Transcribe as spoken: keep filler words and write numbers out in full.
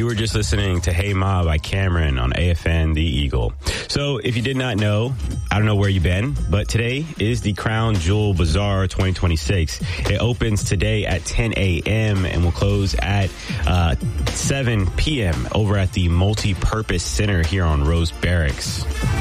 you were just listening to Hey Ma by Cameron on A F N The Eagle. So if you did not know, I don't know where you've been, but today is the Crown Jewel Bazaar twenty twenty-six. It opens today at ten a.m. and will close at uh, seven p.m. over at the Multi-Purpose Center here on Rose Barracks.